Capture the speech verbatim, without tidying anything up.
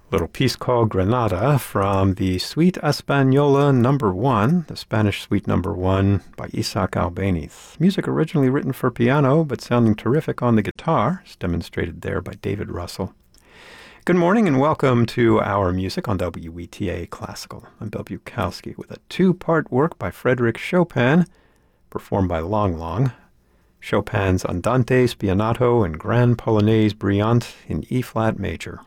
Little piece called Granada from the Suite Española number one, the Spanish Suite number one by Isaac Albéniz. Music originally written for piano, but sounding terrific on the guitar, as demonstrated there by David Russell. Good morning and welcome to Our Music on W E T A Classical. I'm Bill Bukowski with a two-part work by Frédéric Chopin, performed by Long Long. Chopin's Andante Spianato and Grand Polonaise Brillante in E-flat major.